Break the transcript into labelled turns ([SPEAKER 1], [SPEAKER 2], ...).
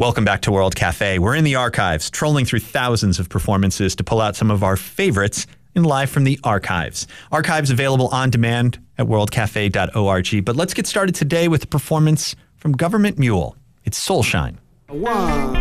[SPEAKER 1] Welcome back to World Cafe. We're in the archives, trolling through thousands of performances to pull out some of our favorites in Live from the Archives. Archives available on demand at worldcafe.org. But let's get started today with a performance from Government Mule. It's Soulshine.
[SPEAKER 2] 1,